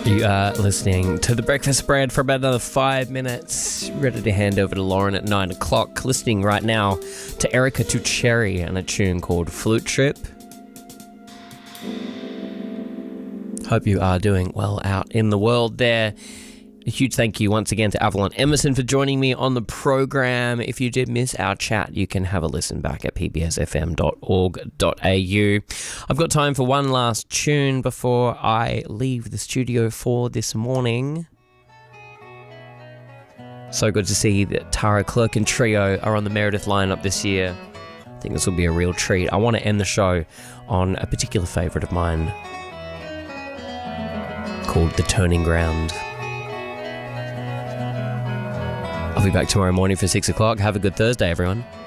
You are listening to The Breakfast Spread for about another 5 minutes. Ready to hand over to Lauren at 9 o'clock. Listening right now to Erica Tucci and a tune called Flute Trip. Hope you are doing well out in the world there. A huge thank you once again to Avalon Emerson for joining me on the program. If you did miss our chat, you can have a listen back at pbsfm.org.au. I've got time for one last tune before I leave the studio for this morning. So good to see that Tara Clerk and Trio are on the Meredith lineup this year. I think this will be a real treat. I want to end the show on a particular favourite of mine called The Turning Ground. I'll be back tomorrow morning for 6 o'clock. Have a good Thursday, everyone.